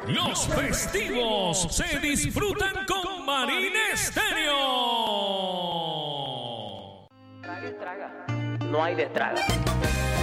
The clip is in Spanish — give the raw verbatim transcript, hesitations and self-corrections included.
Los festivos se disfrutan con Marín Estéreo. Traga, traga. No hay destraga.